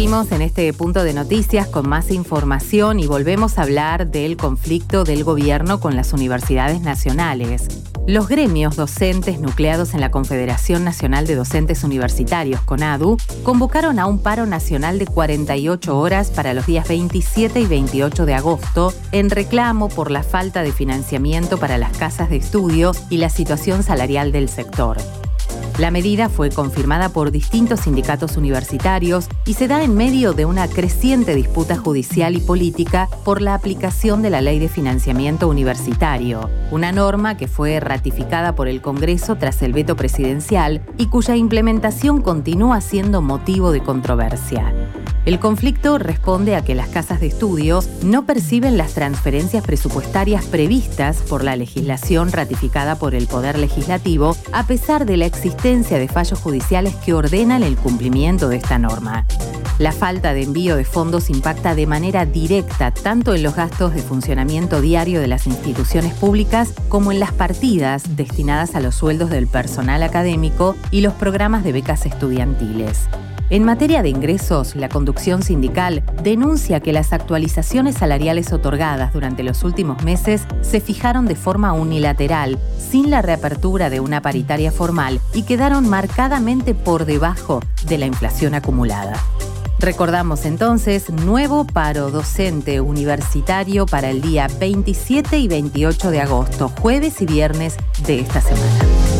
Seguimos en este punto de noticias con más información y volvemos a hablar del conflicto del gobierno con las universidades nacionales. Los gremios docentes nucleados en la Confederación Nacional de Docentes Universitarios, CONADU, convocaron a un paro nacional de 48 horas para los días 27 y 28 de agosto en reclamo por la falta de financiamiento para las casas de estudio y la situación salarial del sector. La medida fue confirmada por distintos sindicatos universitarios y se da en medio de una creciente disputa judicial y política por la aplicación de la Ley de Financiamiento Universitario, una norma que fue ratificada por el Congreso tras el veto presidencial y cuya implementación continúa siendo motivo de controversia. El conflicto responde a que las casas de estudios no perciben las transferencias presupuestarias previstas por la legislación ratificada por el Poder Legislativo, a pesar de la existencia de fallos judiciales que ordenan el cumplimiento de esta norma. La falta de envío de fondos impacta de manera directa tanto en los gastos de funcionamiento diario de las instituciones públicas como en las partidas destinadas a los sueldos del personal académico y los programas de becas estudiantiles. En materia de ingresos, la conducción sindical denuncia que las actualizaciones salariales otorgadas durante los últimos meses se fijaron de forma unilateral, sin la reapertura de una paritaria formal, y quedaron marcadamente por debajo de la inflación acumulada. Recordamos entonces, nuevo paro docente universitario para el día 27 y 28 de agosto, jueves y viernes de esta semana.